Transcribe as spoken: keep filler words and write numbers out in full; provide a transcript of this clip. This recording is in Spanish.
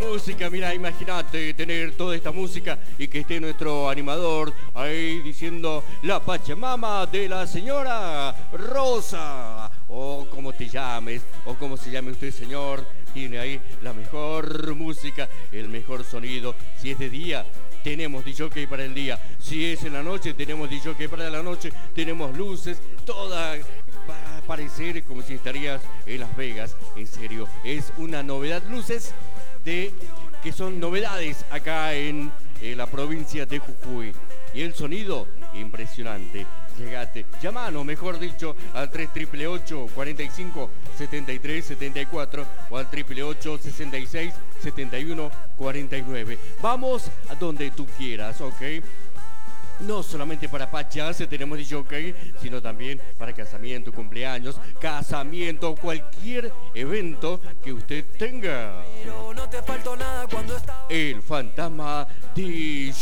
música, mira, imagínate tener toda esta música y que esté nuestro animador ahí diciendo la Pachamama de la señora Rosa, o como te llames, o como se llame usted, señor, tiene ahí la mejor música, el mejor sonido. Si es de día, tenemos D J para el día. Si es en la noche, tenemos D J para la noche. Tenemos luces, toda... va a parecer como si estarías en Las Vegas. En serio, es una novedad. Luces de que son novedades acá en, en la provincia de Jujuy. Y el sonido, impresionante. Llegate, llamanos, mejor dicho, al tres ocho ocho, cuarenta y cinco, setenta y tres, setenta y cuatro o al tres ocho ocho, sesenta y seis, setenta y uno, cuarenta y nueve. Vamos a donde tú quieras, ¿ok? No solamente para Pachas tenemos D J, sino también para casamiento, cumpleaños, casamiento, cualquier evento que usted tenga. El fantasma D J.